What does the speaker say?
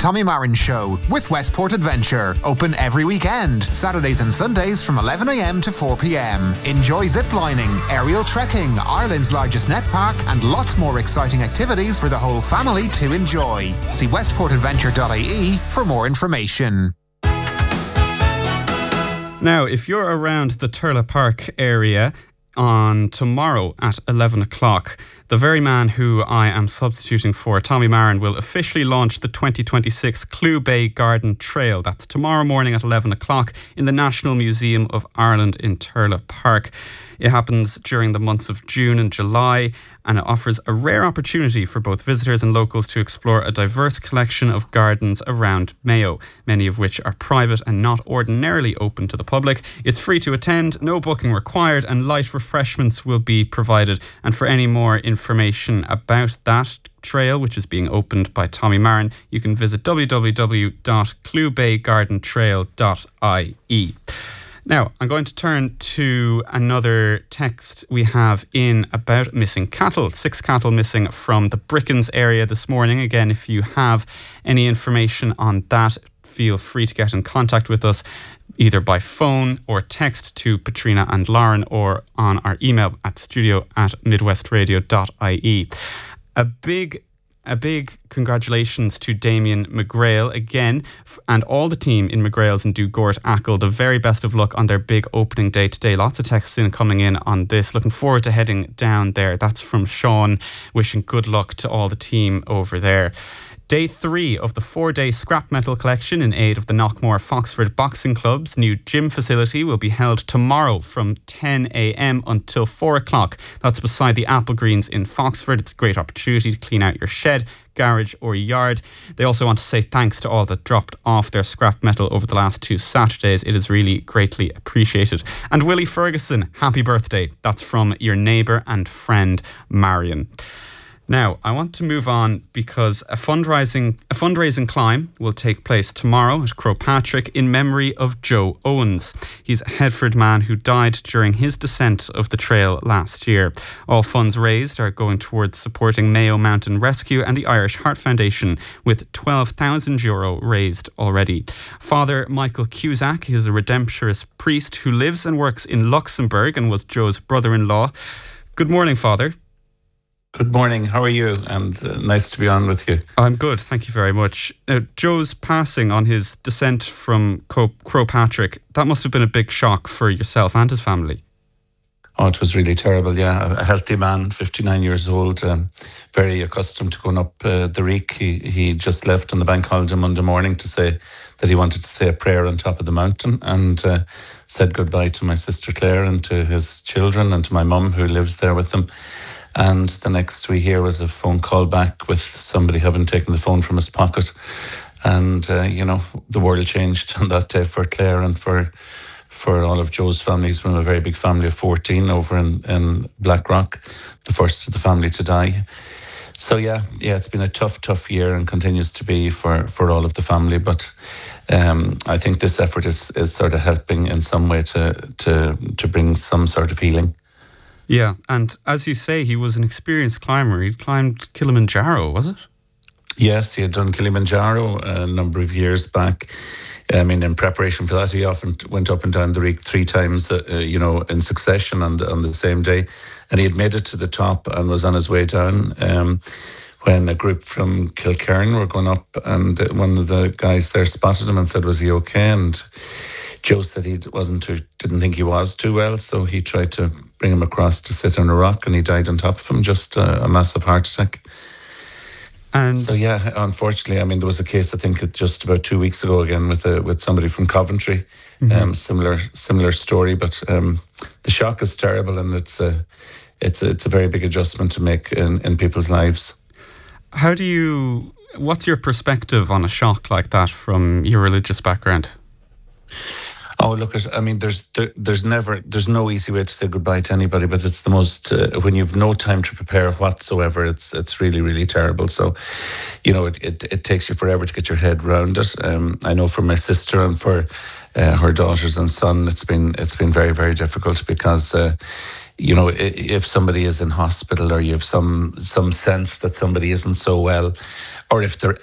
Tommy Marin Show with Westport Adventure. Open every weekend, Saturdays and Sundays from 11 a.m. to 4 p.m. Enjoy ziplining, aerial trekking, Ireland's largest net park, and lots more exciting activities for the whole family to enjoy. See westportadventure.ie for more information. Now, if you're around the Turlough Park area on tomorrow at 11 o'clock, the very man who I am substituting for, Tommy Marin, will officially launch the 2026 Clew Bay Garden Trail. That's tomorrow morning at 11 o'clock in the National Museum of Ireland in Turlough Park. It happens during the months of June and July, and it offers a rare opportunity for both visitors and locals to explore a diverse collection of gardens around Mayo, many of which are private and not ordinarily open to the public. It's free to attend, no booking required, and light refreshments will be provided. And for any more information about that trail, which is being opened by Tommy Marin, you can visit www.clewbaygardentrail.ie. Now, I'm going to turn to another text we have in about missing cattle. 6 cattle missing from the Brickens area this morning. Again, if you have any information on that, feel free to get in contact with us either by phone or text to Patrina and Lauren, or on our email at studio@midwestradio.ie. A big congratulations to Damien McGrail again, and all the team in McGrail's and Dugort Ackle. The very best of luck on their big opening day today. Lots of texts coming in on this. Looking forward to heading down there. That's from Sean, wishing good luck to all the team over there. Day 3 of the 4-day scrap metal collection in aid of the Knockmore Foxford Boxing Club's new gym facility will be held tomorrow from 10 a.m. until 4 o'clock. That's beside the Apple Greens in Foxford. It's a great opportunity to clean out your shed, garage or yard. They also want to say thanks to all that dropped off their scrap metal over the last 2 Saturdays. It is really greatly appreciated. And Willie Ferguson, happy birthday. That's from your neighbour and friend Marion. Now, I want to move on because a fundraising climb will take place tomorrow at Crowpatrick in memory of Joe Owens. He's a Headford man who died during his descent of the trail last year. All funds raised are going towards supporting Mayo Mountain Rescue and the Irish Heart Foundation, with €12,000 raised already. Father Michael Cusack is a Redemptorist priest who lives and works in Luxembourg and was Joe's brother-in-law. Good morning, Father. Good morning. How are you? And nice to be on with you. I'm good. Thank you very much. Joe's passing on his descent from Crowpatrick, that must have been a big shock for yourself and his family. Oh, it was really terrible, yeah. A healthy man, 59 years old, very accustomed to going up the Reek. He just left on the bank holiday Monday morning to say that he wanted to say a prayer on top of the mountain, and said goodbye to my sister Claire and to his children and to my mum who lives there with them. And the next we hear was a phone call back with somebody having taken the phone from his pocket. And, the world changed on that day for Claire and for all of Joe's family. He's from a very big family of 14 over in Blackrock, the first of the family to die. So, yeah, it's been a tough year and continues to be for all of the family. But I think this effort is sort of helping in some way to bring some sort of healing. Yeah, and as you say, he was an experienced climber. He climbed Kilimanjaro, was it? Yes, he had done Kilimanjaro a number of years back. I mean, in preparation for that, he often went up and down the Reek 3 times, in succession on the same day. And he had made it to the top and was on his way down when a group from Kilcairn were going up, and one of the guys there spotted him and said, was he okay? And Joe said he didn't think he was too well, so he tried to bring him across to sit on a rock, and he died on top of him, just a massive heart attack. And so, yeah, unfortunately, I mean, there was a case, I think, just about 2 weeks ago again with somebody from Coventry, similar story. But the shock is terrible, and it's a very big adjustment to make in people's lives. What's your perspective on a shock like that from your religious background? Oh, look, I mean, there's no easy way to say goodbye to anybody, but it's the most, when you've no time to prepare whatsoever, it's really, really terrible. So, it takes you forever to get your head around it. I know for my sister and for her daughters and son, it's been very, very difficult because, if somebody is in hospital or you have some sense that somebody isn't so well, or if they're